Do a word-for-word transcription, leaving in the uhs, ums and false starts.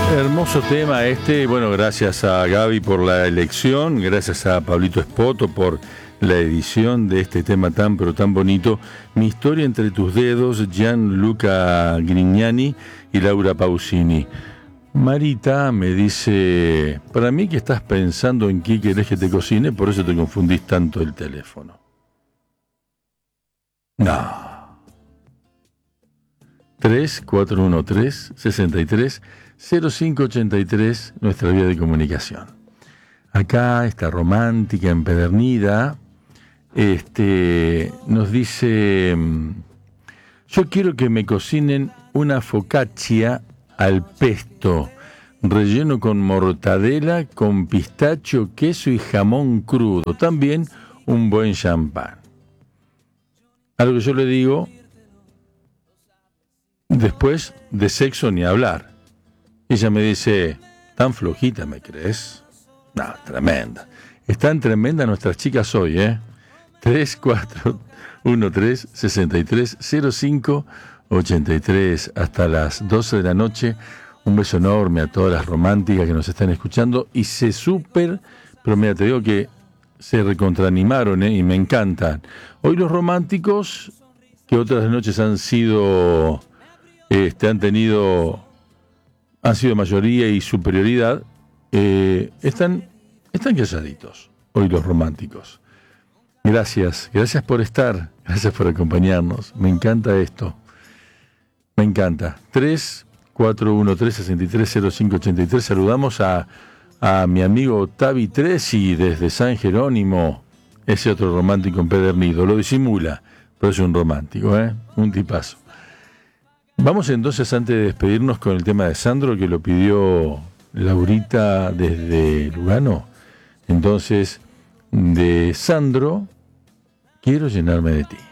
Hermoso tema este, bueno, gracias a Gaby por la elección, gracias a Pablito Espoto por la edición de este tema tan pero tan bonito. Mi historia entre tus dedos, Gianluca Grignani y Laura Pausini. Marita me dice, para mí que estás pensando en qué querés que te cocine, por eso te confundís tanto el teléfono. No. tres cuatro uno tres, seis tres, cero cinco ocho tres, nuestra vía de comunicación. Acá, esta romántica empedernida, este, nos dice, yo quiero que me cocinen una focaccia al pesto, relleno con mortadela, con pistacho, queso y jamón crudo. También un buen champán. A lo que yo le digo, después de sexo ni hablar. Ella me dice, tan flojita, ¿me crees? No, tremenda. Están tremendas nuestras chicas hoy, ¿eh? tres cuatro uno tres, seis tres, cero cinco ocho tres. Hasta las doce de la noche. Un beso enorme a todas las románticas que nos están escuchando. Y se súper, pero mira, te digo que se recontraanimaron, ¿eh? Y me encantan. Hoy los románticos, que otras noches han sido... Este, han tenido, han sido mayoría y superioridad, eh, están, están calladitos hoy los románticos. Gracias, gracias por estar, gracias por acompañarnos. Me encanta esto, me encanta. tres cuatro uno tres, seis tres, cero cinco ocho tres. Saludamos a, a mi amigo Tavi Tresi desde San Jerónimo, ese otro romántico empedernido. Lo disimula, pero es un romántico, ¿eh? Un tipazo. Vamos entonces, antes de despedirnos, con el tema de Sandro, que lo pidió Laurita desde Lugano. Entonces, de Sandro, quiero llenarme de ti.